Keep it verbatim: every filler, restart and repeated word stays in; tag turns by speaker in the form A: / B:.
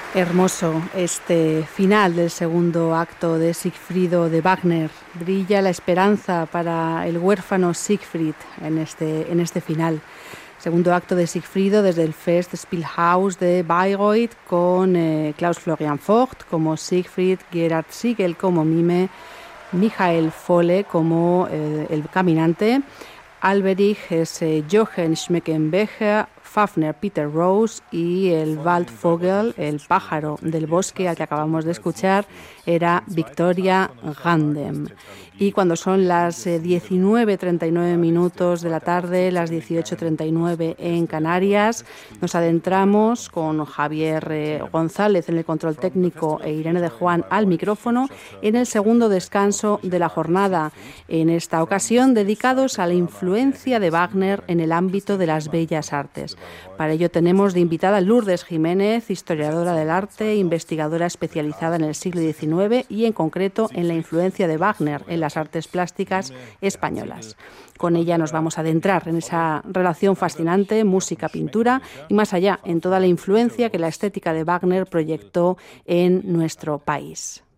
A: Hermoso este final del segundo acto de Sigfrido de Wagner. Brilla la esperanza para el huérfano Siegfried en este, en este final. Segundo acto de Sigfrido desde el Festspielhaus de Bayreuth con eh, Klaus Florian Vogt como Siegfried, Gerhard Siegel como Mime, Michael Fohle como eh, el caminante, Alberich es eh, Jochen Schmeckenbecher, Fafner Peter Rose y el Waldvogel, el pájaro del bosque al que acabamos de escuchar, era Victoria Gandem. Y cuando son las eh, diecinueve treinta y nueve minutos de la tarde, las dieciocho treinta y nueve en Canarias, nos adentramos con Javier eh, González en el control técnico e Irene de Juan al micrófono en el segundo descanso de la jornada, en esta ocasión dedicados a la influencia de Wagner en el ámbito de las bellas artes. Para ello tenemos de invitada a Lourdes Jiménez, historiadora del arte, investigadora especializada en el siglo diecinueve y en concreto en la influencia de Wagner en las artes plásticas españolas. Con ella nos vamos a adentrar en esa relación fascinante, música-pintura y más allá, en toda la influencia que la estética de Wagner proyectó en nuestro país.